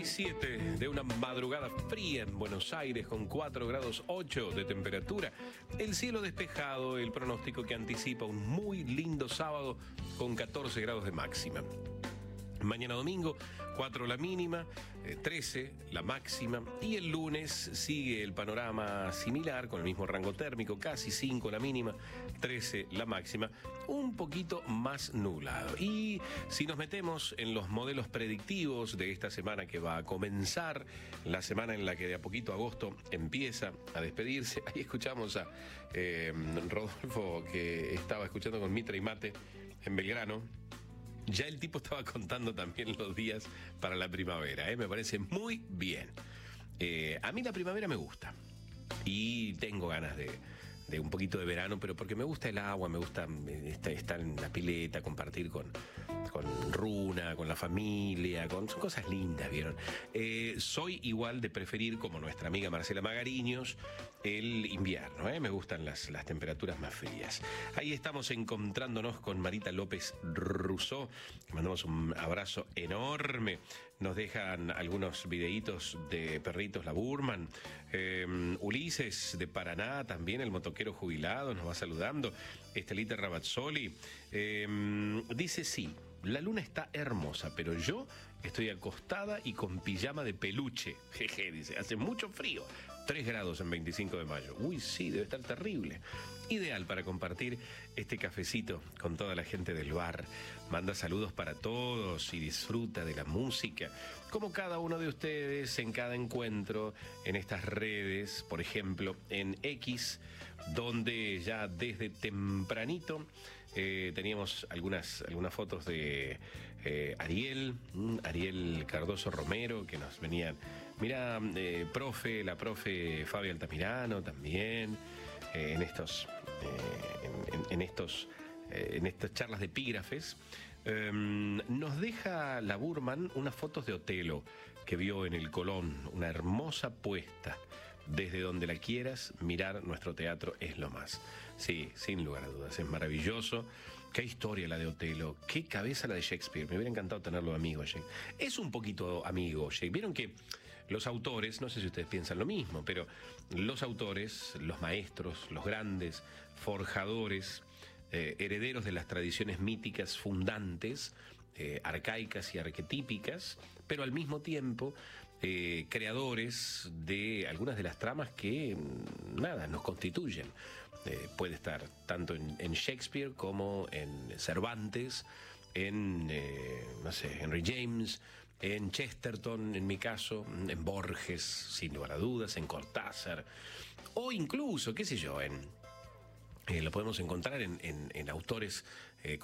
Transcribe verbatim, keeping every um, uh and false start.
siete de una madrugada fría en Buenos Aires con cuatro grados ocho de temperatura. El cielo despejado, el pronóstico que anticipa un muy lindo sábado con catorce grados de máxima. Mañana domingo, cuatro la mínima, eh, trece la máxima. Y el lunes sigue el panorama similar, con el mismo rango térmico, casi cinco la mínima, trece la máxima, un poquito más nublado. Y si nos metemos en los modelos predictivos de esta semana que va a comenzar, la semana en la que de a poquito agosto empieza a despedirse, ahí escuchamos a eh, Rodolfo, que estaba escuchando con Mitra y Mate en Belgrano. Ya el tipo estaba contando también los días para la primavera, ¿eh? Me parece muy bien. Eh, a mí la primavera me gusta y tengo ganas de, de un poquito de verano, pero porque me gusta el agua, me gusta estar en la pileta, compartir con, con Runa, con la familia, con, son cosas lindas, ¿vieron? Eh, soy igual de preferir, como nuestra amiga Marcela Magariños, el invierno, ¿eh? Me gustan las, las temperaturas más frías. Ahí estamos encontrándonos con Marita López Rousseau, que mandamos un abrazo enorme. Nos dejan algunos videitos de perritos, la Burman. Eh, Ulises de Paraná, también el motoquero jubilado, nos va saludando. Estelita Rabazzoli eh, dice sí. La luna está hermosa, pero yo estoy acostada y con pijama de peluche. Jeje, dice, hace mucho frío. tres grados en veinticinco de mayo. Uy, sí, debe estar terrible. Ideal para compartir este cafecito con toda la gente del bar. Manda saludos para todos y disfruta de la música, como cada uno de ustedes en cada encuentro en estas redes, por ejemplo, en X, donde ya desde tempranito eh, teníamos algunas, algunas fotos de eh, Ariel, Ariel Cardoso Romero, que nos venían. Mira, eh, profe, la profe Fabia Altamirano también, eh, en estos, eh, en, en, en estos, eh, en estas charlas de epígrafes. Eh, nos deja la Burman unas fotos de Otelo que vio en el Colón, una hermosa puesta. Desde donde la quieras mirar, nuestro teatro es lo más. Sí, sin lugar a dudas, es maravilloso. Qué historia la de Otelo, qué cabeza la de Shakespeare. Me hubiera encantado tenerlo amigo a Shakespeare. Es un poquito amigo Shakespeare. Vieron que los autores, no sé si ustedes piensan lo mismo, pero los autores, los maestros, los grandes forjadores, eh, herederos de las tradiciones míticas fundantes, eh, arcaicas y arquetípicas, pero al mismo tiempo eh, creadores de algunas de las tramas que, nada, nos constituyen. Eh, puede estar tanto en, en Shakespeare como en Cervantes, en, eh, no sé, Henry James, en Chesterton, en mi caso, en Borges, sin lugar a dudas, en Cortázar, o incluso, qué sé yo, en... Eh, lo podemos encontrar en, en, en autores eh,